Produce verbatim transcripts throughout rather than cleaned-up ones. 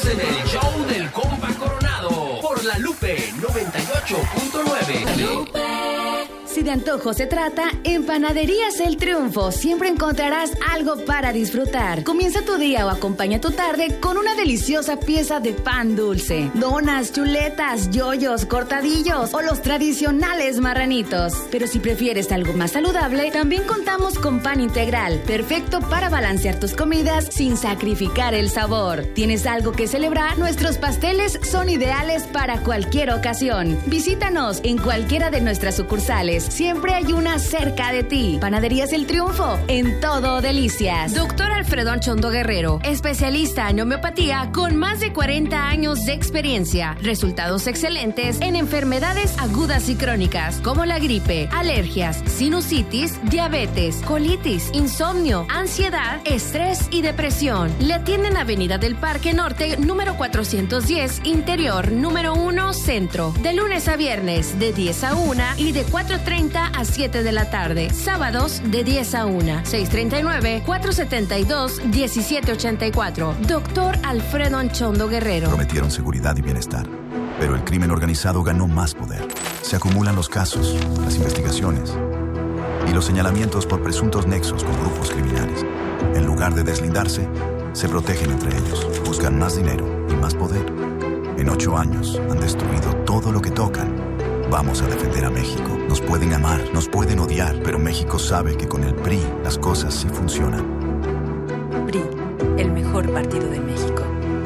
Estamos en el show del compa Coronado por La Lupe noventa y ocho punto nueve. La Lupe. Si de antojo se trata, en Panaderías El Triunfo siempre encontrarás algo para disfrutar. Comienza tu día o acompaña tu tarde con una deliciosa pieza de pan dulce. Donas, chuletas, yoyos, cortadillos o los tradicionales marranitos. Pero si prefieres algo más saludable, también contamos con pan integral, perfecto para balancear tus comidas sin sacrificar el sabor. ¿Tienes algo que celebrar? Nuestros pasteles son ideales para cualquier ocasión. Visítanos en cualquiera de nuestras sucursales. Siempre hay una cerca de ti. Panaderías El Triunfo, en todo delicias. Doctor Alfredo Anchondo Guerrero, especialista en homeopatía con más de cuarenta años de experiencia. Resultados excelentes en enfermedades agudas y crónicas como la gripe, alergias, sinusitis, diabetes, colitis, insomnio, ansiedad, estrés y depresión. Le atienden Avenida del Parque Norte, número cuatrocientos diez, Interior, número uno, Centro. De lunes a viernes, de diez a una y de cuatro treinta a siete de la tarde. Sábados de diez a una. seis treinta y nueve, cuatro setenta y dos, diecisiete ochenta y cuatro. Doctor Alfredo Anchondo Guerrero. Prometieron seguridad y bienestar, pero el crimen organizado ganó más poder. Se acumulan los casos, las investigaciones y los señalamientos por presuntos nexos con grupos criminales. En lugar de deslindarse, se protegen entre ellos. Buscan más dinero y más poder. En ocho años han destruido todo lo que tocan. Vamos a defender a México. Nos pueden amar, nos pueden odiar, pero México sabe que con el P R I las cosas sí funcionan. P R I, el mejor partido de México.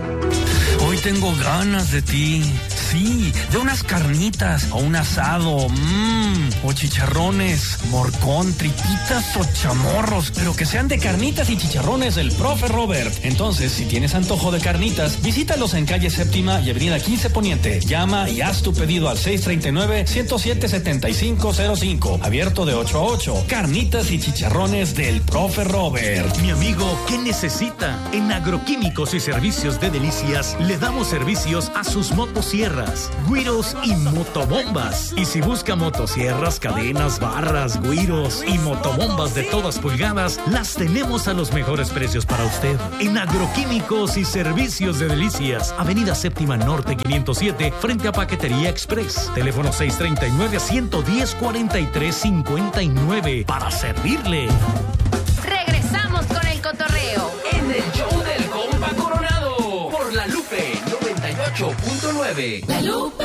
Hoy tengo ganas de ti. Sí, de unas carnitas o un asado, mmm, o chicharrones, morcón, tripitas o chamorros, pero que sean de carnitas y chicharrones del profe Robert. Entonces, si tienes antojo de carnitas, visítalos en calle Séptima y avenida quince Poniente. Llama y haz tu pedido al seis treinta y nueve, ciento siete, setenta y cinco cero cinco. Abierto de ocho a ocho. Carnitas y chicharrones del profe Robert. Mi amigo, ¿qué necesita? En Agroquímicos y Servicios de Delicias le damos servicios a sus motosierras, güiros y motobombas. Y si busca motosierras, cadenas, barras, güiros y motobombas de todas pulgadas, las tenemos a los mejores precios para usted. En Agroquímicos y Servicios de Delicias, avenida Séptima Norte quinientos siete, frente a Paquetería Express. Teléfono seis treinta y nueve, ciento diez, cuarenta y tres cincuenta y nueve. Para servirle. Regresamos con el cotorreo en el show del compa Coronado por La Lupe noventa y ocho punto nueve. La Lupe.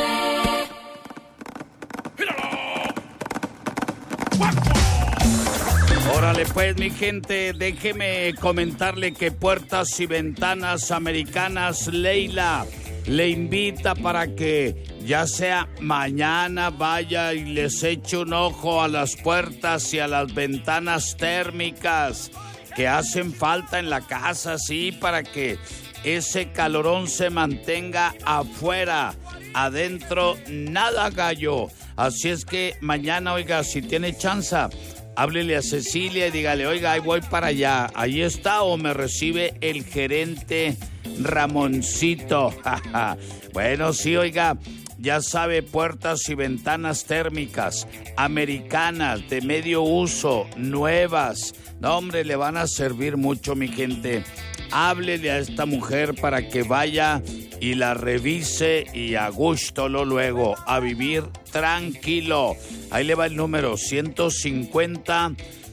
Órale pues, mi gente, déjeme comentarle que Puertas y Ventanas Americanas Leila le invita para que ya sea mañana vaya y les eche un ojo a las puertas y a las ventanas térmicas que hacen falta en la casa, sí, para que ese calorón se mantenga afuera. Adentro nada, gallo. Así es que mañana, oiga, si tiene chance, háblele a Cecilia y dígale, oiga, ahí voy para allá. Ahí está, o me recibe el gerente Ramoncito. Bueno, sí, oiga, ya sabe, puertas y ventanas térmicas, americanas, de medio uso, nuevas. No, hombre, le van a servir mucho, mi gente. Háblele a esta mujer para que vaya y la revise y a gusto lo luego, a vivir tranquilo. Ahí le va el número, ciento cincuenta,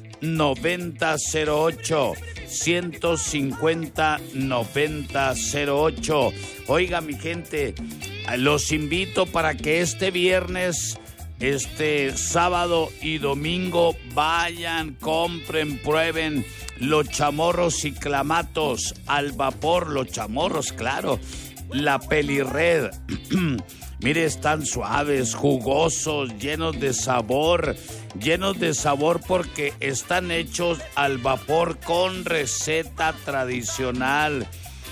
noventa cero ocho. ciento cincuenta, noventa cero ocho. Oiga, mi gente, los invito para que este viernes, este sábado y domingo vayan, compren, prueben los chamorros y clamatos al vapor, los chamorros, claro, la Pelirred. Mire, están suaves, jugosos, llenos de sabor, llenos de sabor porque están hechos al vapor con receta tradicional.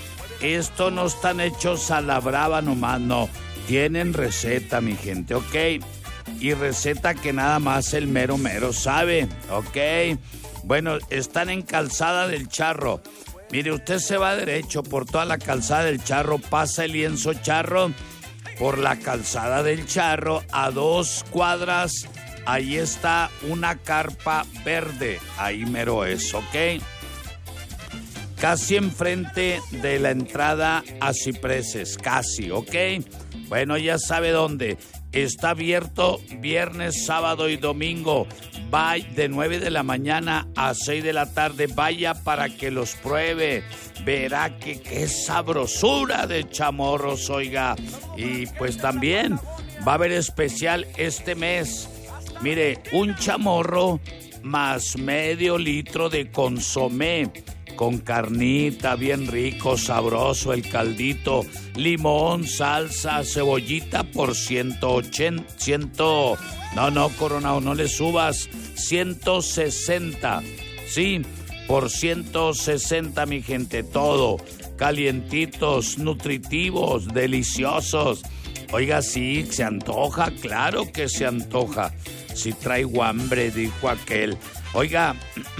Esto no están hechos a la brava nomás, no. Tienen receta, mi gente, ¿ok? Y receta que nada más el mero mero sabe, ¿ok? Bueno, están en Calzada del Charro. Mire, usted se va derecho por toda la Calzada del Charro, pasa el lienzo charro, por la Calzada del Charro, a dos cuadras, ahí está una carpa verde, ahí mero es, ¿ok? casi enfrente de la entrada a Cipreses, casi, ¿ok? Bueno, ya sabe dónde. Está abierto viernes, sábado y domingo. Va de nueve de la mañana a seis de la tarde. Vaya para que los pruebe. Verá que qué sabrosura de chamorros, oiga. Y pues también va a haber especial este mes. Mire, un chamorro más medio litro de consomé. Con carnita, bien rico, sabroso el caldito, limón, salsa, cebollita por ciento ochenta, ciento, no, no, Coronado, no le subas, ciento sesenta, sí, por ciento sesenta, mi gente, todo, calientitos, nutritivos, deliciosos. Oiga, sí, se antoja, claro que se antoja, si traigo hambre, dijo aquel. Oiga,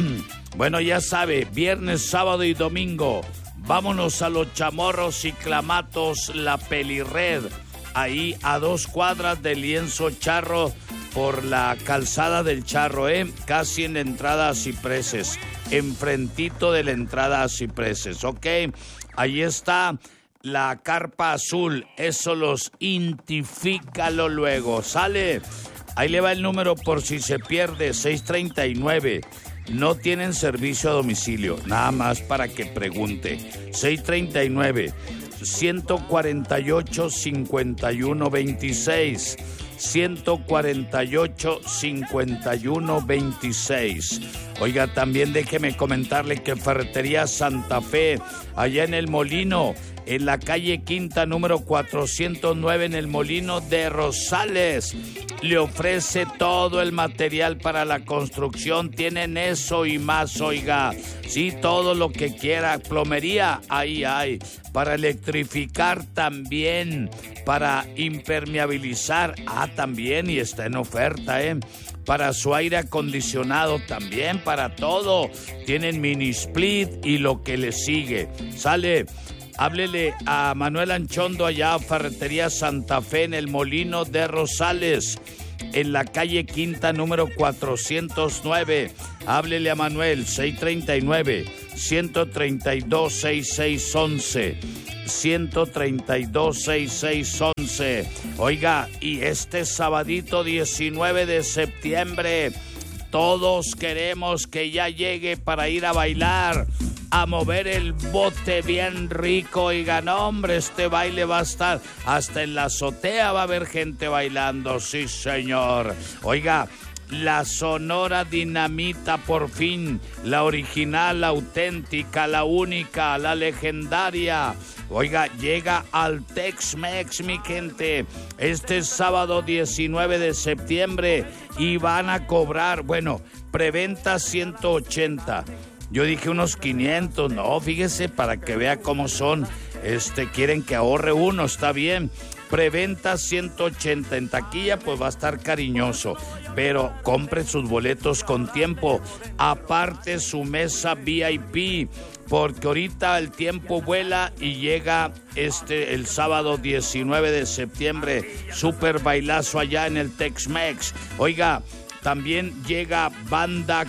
bueno, ya sabe, viernes, sábado y domingo, vámonos a los chamorros y clamatos La Pelirred, ahí a dos cuadras del Lienzo Charro, por la calzada del Charro, ¿eh? Casi en la entrada a Cipreses, enfrentito de la entrada a Cipreses, ¿ok? Ahí está la carpa azul, eso los identifícalo luego, ¿sale? Ahí le va el número por si se pierde, seis treinta y nueve. No tienen servicio a domicilio, nada más para que pregunte. seis treinta y nueve, ciento cuarenta y ocho, cincuenta y uno veintiséis. ciento cuarenta y ocho, cincuenta y uno veintiséis. Oiga, también déjeme comentarle que Ferretería Santa Fe, allá en El Molino, en la calle Quinta, número cuatrocientos nueve, en El Molino de Rosales, le ofrece todo el material para la construcción. Tienen eso y más, oiga. Sí, todo lo que quiera. Plomería, ahí hay. Para electrificar también. Para impermeabilizar, ah, también, y está en oferta, ¿eh? Para su aire acondicionado también, para todo. Tienen mini split y lo que le sigue. Sale. Háblele a Manuel Anchondo allá a Ferretería Santa Fe en El Molino de Rosales, en la calle Quinta número cuatrocientos nueve. Háblele a Manuel, seis treinta y nueve, ciento treinta y dos, sesenta y seis once. ciento treinta y dos, sesenta y seis once. Oiga, y este sabadito diecinueve de septiembre, todos queremos que ya llegue para ir a bailar, a mover el bote bien rico. Oiga, no, hombre, este baile va a estar hasta en la azotea, va a haber gente bailando, sí señor. Oiga, la Sonora Dinamita, por fin, la original, la auténtica, la única, la legendaria. Oiga, llega al Tex-Mex, mi gente, este sábado diecinueve de septiembre, y van a cobrar, bueno, preventa ciento ochenta. Yo dije unos quinientos, no, fíjese, para que vea cómo son, este, quieren que ahorre uno, está bien. Preventa ciento ochenta, en taquilla pues va a estar cariñoso, pero compre sus boletos con tiempo, aparte su mesa V I P, porque ahorita el tiempo vuela y llega este el sábado diecinueve de septiembre, super bailazo allá en el Tex-Mex. Oiga, también llega Banda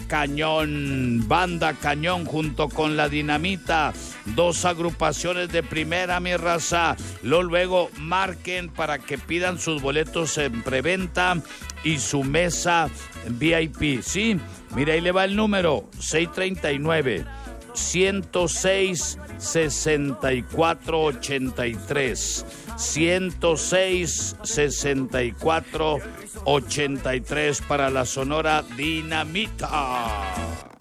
Cañón, Banda Cañón junto con la Dinamita, dos agrupaciones de primera, mi raza. Luego, luego marquen para que pidan sus boletos en preventa y su mesa V I P, ¿sí? Mira, ahí le va el número, seis treinta y nueve, ciento seis, sesenta y cuatro ochenta y tres. ciento seis, sesenta y cuatro ochenta y tres para la Sonora Dinamita.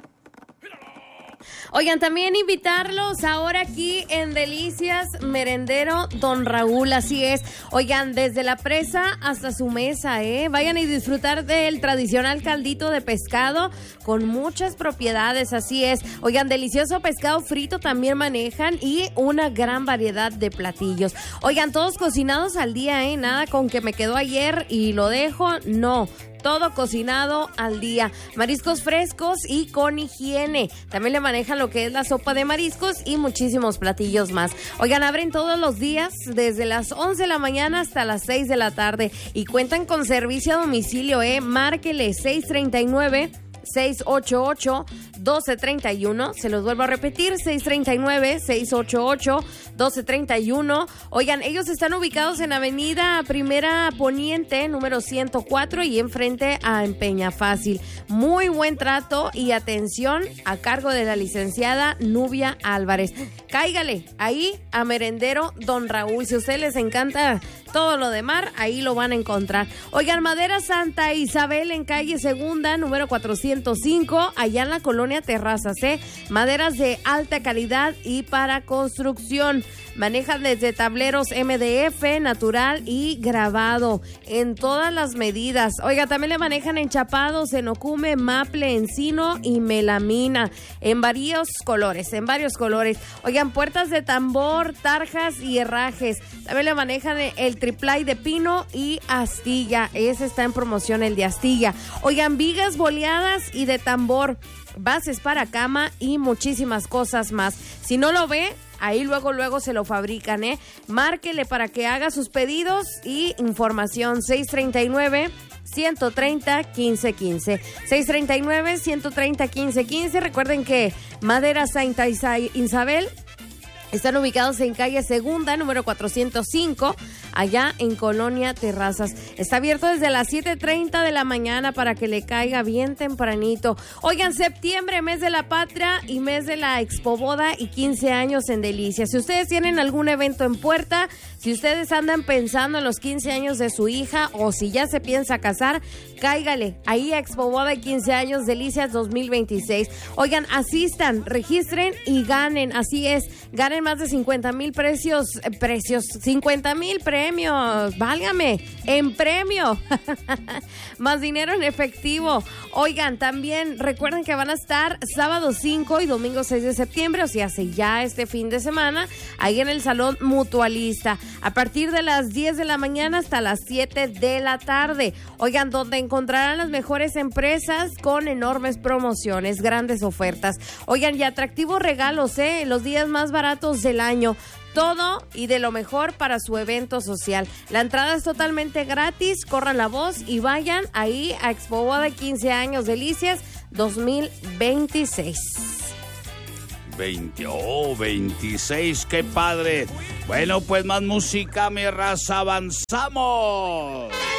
Oigan, también invitarlos ahora aquí en Delicias Merendero Don Raúl, así es. Oigan, desde la presa hasta su mesa, ¿eh? Vayan y disfrutar del tradicional caldito de pescado con muchas propiedades, así es. Oigan, delicioso pescado frito también manejan y una gran variedad de platillos. Oigan, todos cocinados al día, ¿eh? Nada con que me quedó ayer y lo dejo, no. Todo cocinado al día. Mariscos frescos y con higiene. También le manejan lo que es la sopa de mariscos y muchísimos platillos más. Oigan, abren todos los días desde las once de la mañana hasta las seis de la tarde y cuentan con servicio a domicilio, ¿eh? Márquele seis treinta y nueve, seis ocho ocho, uno dos tres uno. Se los vuelvo a repetir, seis tres nueve, seis ocho ocho, uno dos tres uno. Oigan, ellos están ubicados en Avenida Primera Poniente, número ciento cuatro, y enfrente a Empeña Fácil. Muy buen trato y atención a cargo de la licenciada Nubia Álvarez. Cáigale ahí a Merendero Don Raúl. Si a ustedes les encanta todo lo de mar, ahí lo van a encontrar. Oigan, Madera Santa Isabel en calle Segunda, número cuatrocientos cinco, allá en la colonia Terrazas, ¿eh? Maderas de alta calidad y para construcción. Manejan desde tableros M D F, natural y grabado en todas las medidas. Oiga, también le manejan enchapados en ocume, maple, encino y melamina en varios colores, en varios colores. Oigan, puertas de tambor, tarjas y herrajes. También le manejan el triplay de pino y astilla. Ese está en promoción, el de astilla. Oigan, vigas boleadas y de tambor, bases para cama y muchísimas cosas más. Si no lo ve, ahí luego, luego se lo fabrican, ¿eh? Márquele para que haga sus pedidos y información seis tres nueve, uno tres cero, uno cinco uno cinco. seis tres nueve, uno tres cero, uno cinco uno cinco. Recuerden que Madera Santa Isabel están ubicados en calle Segunda, número cuatrocientos cinco, allá en Colonia Terrazas. Está abierto desde las siete treinta de la mañana para que le caiga bien tempranito. Oigan, septiembre, mes de la patria y mes de la expoboda y quince años en Delicia. Si ustedes tienen algún evento en puerta, si ustedes andan pensando en los quince años de su hija o si ya se piensa casar, cáigale ahí a expoboda y quince años Delicias dos mil veintiséis. Oigan, asistan, registren y ganen. Así es, ganen más de cincuenta mil precios, eh, precios, cincuenta mil premios, válgame, en premio, más dinero en efectivo. Oigan, también recuerden que van a estar sábado cinco y domingo seis de septiembre, o sea, hace ya este fin de semana, ahí en el Salón Mutualista, a partir de las diez de la mañana hasta las siete de la tarde. Oigan, donde encontrarán las mejores empresas con enormes promociones, grandes ofertas. Oigan, y atractivos regalos, ¿eh? Los días más baratos del año. Todo y de lo mejor para su evento social. La entrada es totalmente gratis. Corran la voz y vayan ahí a Expoboda quince años Delicias dos mil veintiséis. veinte, oh, veintiséis, qué padre. Bueno, pues más música, mi raza, avanzamos.